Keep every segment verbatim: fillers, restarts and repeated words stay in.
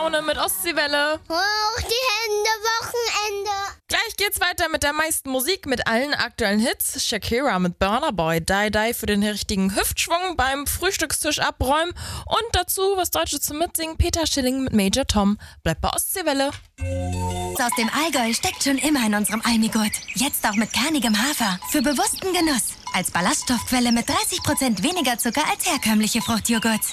Laune mit Ostseewelle. Hoch die Hände, Wochenende. Gleich geht's weiter mit der meisten Musik, mit allen aktuellen Hits. Shakira mit Burna Boy, Die Die für den richtigen Hüftschwung beim Frühstückstisch abräumen. Und dazu was Deutsches zum Mitsingen, Peter Schilling mit Major Tom. Bleibt bei Ostseewelle. Aus dem Allgäu steckt schon immer in unserem Almigurt. Jetzt auch mit kernigem Hafer. Für bewussten Genuss. Als Ballaststoffquelle mit dreißig Prozent weniger Zucker als herkömmliche Fruchtjoghurts.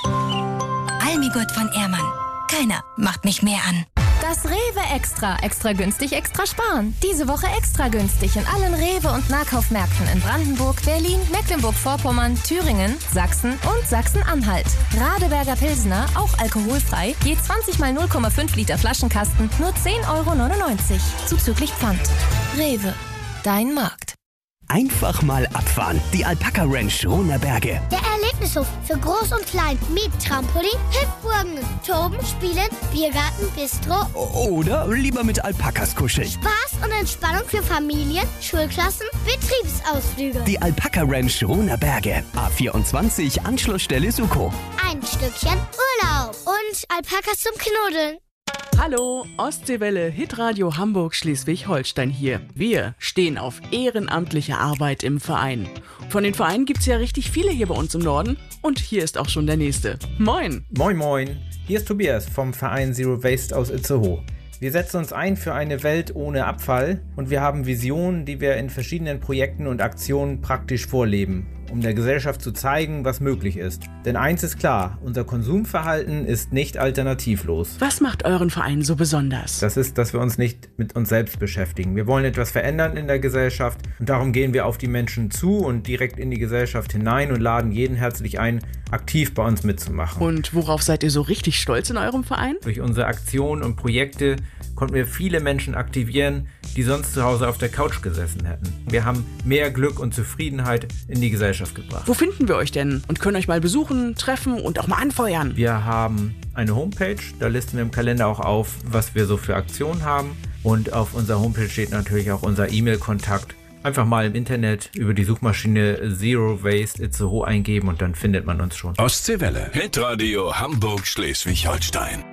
Almigurt von Ehrmann. Keiner macht mich mehr an. Das Rewe Extra. Extra günstig, extra sparen. Diese Woche extra günstig in allen Rewe- und Nahkaufmärkten in Brandenburg, Berlin, Mecklenburg-Vorpommern, Thüringen, Sachsen und Sachsen-Anhalt. Radeberger Pilsner, auch alkoholfrei, je zwanzig mal null Komma fünf Liter Flaschenkasten, nur zehn Euro neunundneunzig. Zuzüglich Pfand. Rewe. Dein Markt. Einfach mal abfahren. Die Alpaka Ranch Rohnerberge. Der Erlebnishof für Groß und Klein mit Trampolin, Hüpfburgen, Toben, Spielen, Biergarten, Bistro. Oder lieber mit Alpakas kuscheln. Spaß und Entspannung für Familien, Schulklassen, Betriebsausflüge. Die Alpaka Ranch Rohnerberge. A vierundzwanzig, Anschlussstelle Suko. Ein Stückchen Urlaub und Alpakas zum Knuddeln. Hallo, Ostseewelle, Hitradio Hamburg Schleswig-Holstein hier. Wir stehen auf ehrenamtliche Arbeit im Verein. Von den Vereinen gibt's ja richtig viele hier bei uns im Norden. Und hier ist auch schon der nächste. Moin! Moin moin, hier ist Tobias vom Verein Zero Waste aus Itzehoe. Wir setzen uns ein für eine Welt ohne Abfall und wir haben Visionen, die wir in verschiedenen Projekten und Aktionen praktisch vorleben, um der Gesellschaft zu zeigen, was möglich ist. Denn eins ist klar, unser Konsumverhalten ist nicht alternativlos. Was macht euren Verein so besonders? Das ist, dass wir uns nicht mit uns selbst beschäftigen. Wir wollen etwas verändern in der Gesellschaft und darum gehen wir auf die Menschen zu und direkt in die Gesellschaft hinein und laden jeden herzlich ein, aktiv bei uns mitzumachen. Und worauf seid ihr so richtig stolz in eurem Verein? Durch unsere Aktionen und Projekte konnten wir viele Menschen aktivieren, die sonst zu Hause auf der Couch gesessen hätten. Wir haben mehr Glück und Zufriedenheit in die Gesellschaft gebracht. Wo finden wir euch denn und können euch mal besuchen, treffen und auch mal anfeuern? Wir haben eine Homepage, da listen wir im Kalender auch auf, was wir so für Aktionen haben. Und auf unserer Homepage steht natürlich auch unser E-Mail-Kontakt. Einfach mal im Internet über die Suchmaschine Zero Waste Itzehoe eingeben und dann findet man uns schon. Ostseewelle, Hitradio Hamburg Schleswig-Holstein.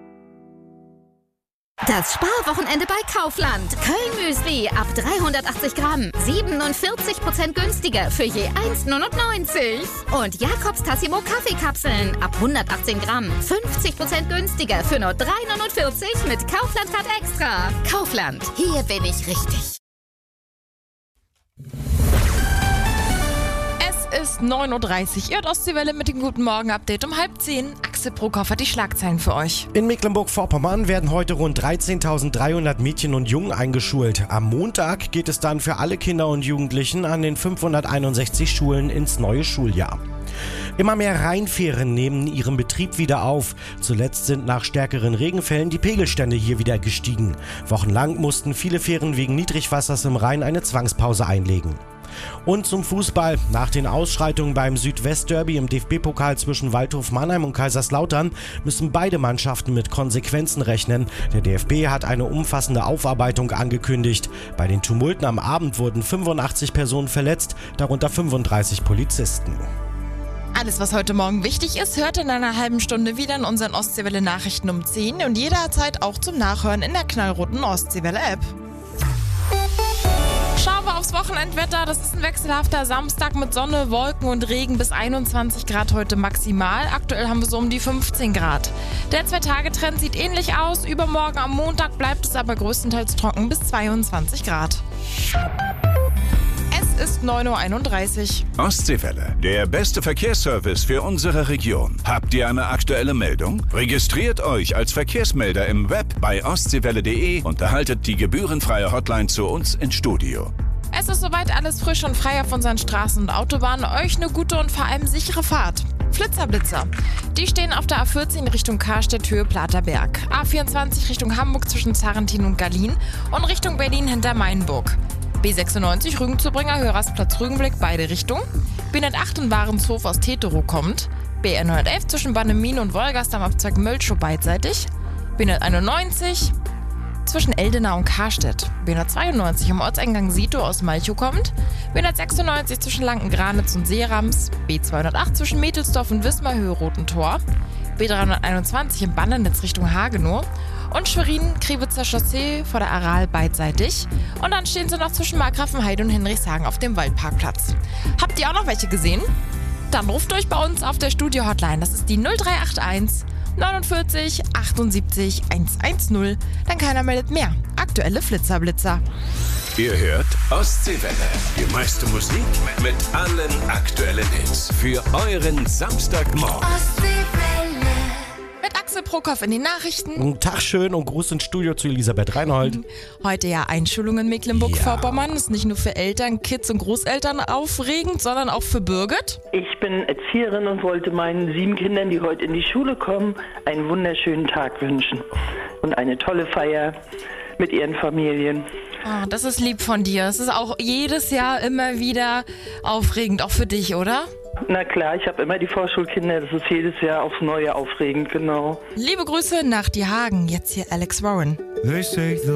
Das Sparwochenende bei Kaufland. Köln-Müsli ab dreihundertachtzig Gramm. siebenundvierzig Prozent günstiger für je eins neunundneunzig. Und Jakobs Tassimo Kaffeekapseln ab hundertachtzehn Gramm. fünfzig Prozent günstiger für nur drei neunundvierzig mit Kaufland-Card Extra. Kaufland, hier bin ich richtig. Es ist neun Uhr dreißig. Ihr hört Ostseewelle mit dem Guten Morgen-Update um halb zehn. Axel Brockhoff hat die Schlagzeilen für euch. In Mecklenburg-Vorpommern werden heute rund dreizehntausenddreihundert Mädchen und Jungen eingeschult. Am Montag geht es dann für alle Kinder und Jugendlichen an den fünfhunderteinundsechzig Schulen ins neue Schuljahr. Immer mehr Rheinfähren nehmen ihren Betrieb wieder auf. Zuletzt sind nach stärkeren Regenfällen die Pegelstände hier wieder gestiegen. Wochenlang mussten viele Fähren wegen Niedrigwassers im Rhein eine Zwangspause einlegen. Und zum Fußball. Nach den Ausschreitungen beim Südwestderby im D F B-Pokal zwischen Waldhof Mannheim und Kaiserslautern müssen beide Mannschaften mit Konsequenzen rechnen. Der D F B hat eine umfassende Aufarbeitung angekündigt. Bei den Tumulten am Abend wurden fünfundachtzig Personen verletzt, darunter fünfunddreißig Polizisten. Alles, was heute Morgen wichtig ist, hört in einer halben Stunde wieder in unseren Ostseewelle-Nachrichten um zehn und jederzeit auch zum Nachhören in der knallroten Ostseewelle-App. Schauen wir aufs Wochenendwetter. Das ist ein wechselhafter Samstag mit Sonne, Wolken und Regen bis einundzwanzig Grad heute maximal. Aktuell haben wir so um die fünfzehn Grad. Der Zwei-Tage-Trend sieht ähnlich aus. Übermorgen am Montag bleibt es aber größtenteils trocken bis zweiundzwanzig Grad. Es ist neun Uhr einunddreißig. Ostseewelle, der beste Verkehrsservice für unsere Region. Habt ihr eine aktuelle Meldung? Registriert euch als Verkehrsmelder im Web bei ostseewelle punkt de und erhaltet die gebührenfreie Hotline zu uns ins Studio. Es ist soweit alles frisch und frei auf unseren Straßen und Autobahnen. Euch eine gute und vor allem sichere Fahrt. Flitzer-Blitzer. Die stehen auf der A vierzehn Richtung Karstedt, Höhe Platerberg. A vierundzwanzig Richtung Hamburg zwischen Zarrentin und Gallien und Richtung Berlin hinter Mainburg. B sechsundneunzig Rügenzubringer, Hörersplatz Rügenblick, beide Richtungen. B hundertacht in Warenshof aus Teterow kommt. B N hundertelf zwischen Bannemin und Wolgast am Abzweig Möltschow beidseitig. B hunderteinundneunzig zwischen Eldena und Karstedt. B hundertzweiundneunzig am Ortseingang Sito aus Malchow kommt. B hundertsechsundneunzig zwischen Lanken-Granitz und Seerams. B zweihundertacht zwischen Mädelsdorf und Wismar, Höhe Roten Tor. B B dreihunderteinundzwanzig im Bandernetz Richtung Hagenow. Und Schwerin-Kriwitzer Chaussee vor der Aral beidseitig. Und dann stehen sie noch zwischen Markgrafenheide und Hinrichshagen auf dem Waldparkplatz. Habt ihr auch noch welche gesehen? Dann ruft euch bei uns auf der Studio-Hotline. Das ist die null drei acht eins neunundvierzig achtundsiebzig hundertzehn. Denn keiner meldet mehr. Aktuelle Flitzerblitzer. Ihr hört Ostseewelle. Die meiste Musik mit allen aktuellen Hits. Für euren Samstagmorgen. Mit Axel Prokop in den Nachrichten. Guten Tag schön und Gruß ins Studio zu Elisabeth Reinhold. Heute ja Einschulung in Mecklenburg-Vorpommern. Ja. Ist nicht nur für Eltern, Kids und Großeltern aufregend, sondern auch für Birgit. Ich bin Erzieherin und wollte meinen sieben Kindern, die heute in die Schule kommen, einen wunderschönen Tag wünschen. Und eine tolle Feier mit ihren Familien. Oh, das ist lieb von dir. Es ist auch jedes Jahr immer wieder aufregend, auch für dich, oder? Na klar, ich habe immer die Vorschulkinder, das ist jedes Jahr aufs Neue aufregend, genau. Liebe Grüße nach Die Hagen, jetzt hier Alex Warren.